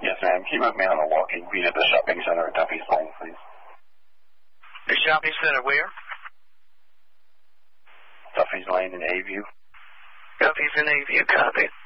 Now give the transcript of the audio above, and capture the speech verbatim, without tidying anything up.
Yes, ma'am. Can you move me on a walking beat at the shopping center at Duffy's Lane, please? The shopping center where? Duffy's Lane in A-View. Duffy's in A-View, copy.